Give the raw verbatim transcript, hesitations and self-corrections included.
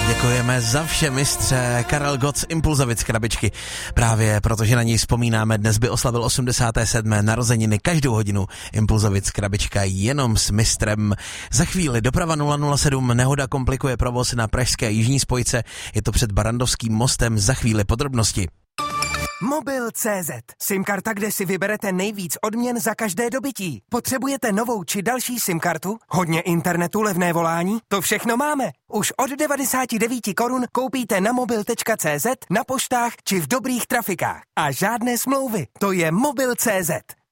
Děkujeme za vše, mistře. Karel Gott z Impulzovic Krabičky. Právě protože na něj vzpomínáme, dnes by oslavil osmdesáté sedmé narozeniny. Každou hodinu Impulzovic Krabička jenom s mistrem. Za chvíli doprava nula nula sedm, nehoda komplikuje provoz na pražské jižní spojce. Je to před Barandovským mostem. Za chvíli podrobnosti. Mobil tečka cé zet. SIM-karta, kde si vyberete nejvíc odměn za každé dobytí. Potřebujete novou či další SIM-kartu? Hodně internetu, levné volání? To všechno máme. Už od devadesát devět korun koupíte na mobil tečka cé zet, na poštách či v dobrých trafikách. A žádné smlouvy. To je mobil tečka cé zet.